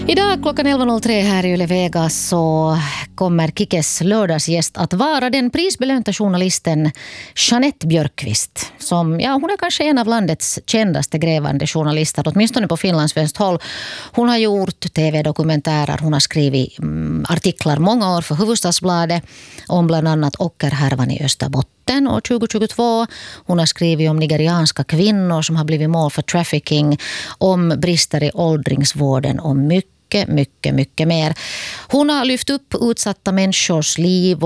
Idag klockan 11.03 här i Yle Vega så kommer Kikes lördagsgäst att vara den prisbelönta journalisten Jeanette Björkqvist. Som, hon är kanske en av landets kändaste grävande journalister, åtminstone på finlandssvenskt håll. Hon har gjort tv-dokumentärer, hon har skrivit artiklar många år för Hufvudstadsbladet om bland annat ockerhärvan i Österbotten år 2022. Hon har skrivit om nigerianska kvinnor som har blivit mål för trafficking, om brister i åldringsvården och mycket mer. Hon har lyft upp utsatta människors liv